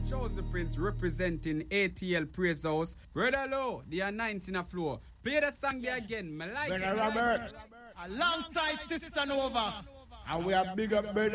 Chosen Prince representing ATL Praise House. Brother Low, the anointing of floor. Play the song there again. Me like Brother it. Robert. Alongside Sister Nova. And we have big up brother